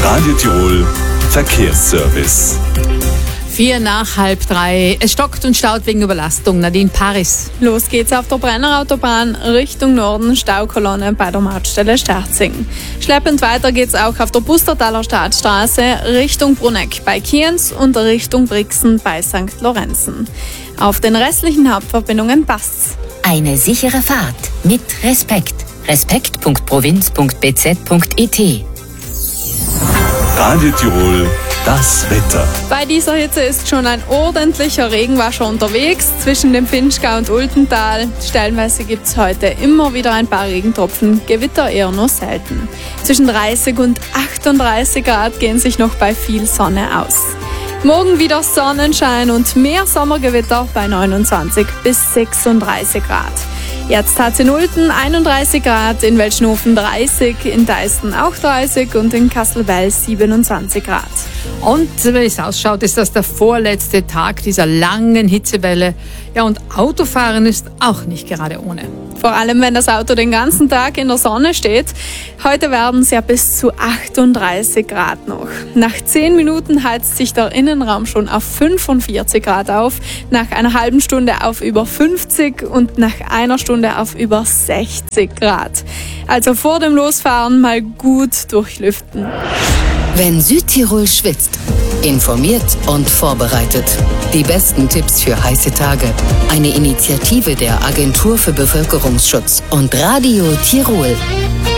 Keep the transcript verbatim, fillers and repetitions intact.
Radio Tirol Verkehrsservice. Vier nach halb drei. Es stockt und staut wegen Überlastung. Nadine Paris. Los geht's auf der Brennerautobahn Richtung Norden, Staukolonne bei der Mautstelle Sterzing. Schleppend weiter geht's auch auf der Pustertaler Staatsstraße Richtung Bruneck bei Kienz und Richtung Brixen bei Sankt Lorenzen. Auf den restlichen Hauptverbindungen passt's. Eine sichere Fahrt mit Respekt. respekt punkt provinz punkt b z punkt i t. Radio Tirol, das Wetter. Bei dieser Hitze ist schon ein ordentlicher Regenwascher unterwegs zwischen dem Vinschgau und Ultental. Stellenweise gibt es heute immer wieder ein paar Regentropfen, Gewitter eher nur selten. Zwischen dreißig und achtunddreißig Grad gehen sich noch bei viel Sonne aus. Morgen wieder Sonnenschein und mehr Sommergewitter bei neunundzwanzig bis sechsunddreißig Grad. Jetzt hat es in Ulten einunddreißig Grad, in Welschnofen dreißig, in Deisten auch dreißig und in Kasselwell siebenundzwanzig Grad. Und wenn es ausschaut, ist das der vorletzte Tag dieser langen Hitzewelle. Ja, und Autofahren ist auch nicht gerade ohne. Vor allem, wenn das Auto den ganzen Tag in der Sonne steht. Heute werden es ja bis zu achtunddreißig Grad noch. Nach zehn Minuten heizt sich der Innenraum schon auf fünfundvierzig Grad auf, nach einer halben Stunde auf über fünfzig und nach einer Stunde auf über sechzig Grad. Also vor dem Losfahren mal gut durchlüften. Wenn Südtirol schwitzt, informiert und vorbereitet. Die besten Tipps für heiße Tage. Eine Initiative der Agentur für Bevölkerungsschutz und Radio Tirol.